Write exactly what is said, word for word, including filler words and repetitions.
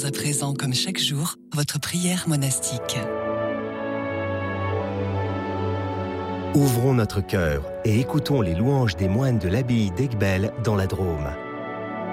à présent, comme chaque jour, votre prière monastique. Ouvrons notre cœur et écoutons les louanges des moines de l'abbaye d'Aiguebelle dans la Drôme.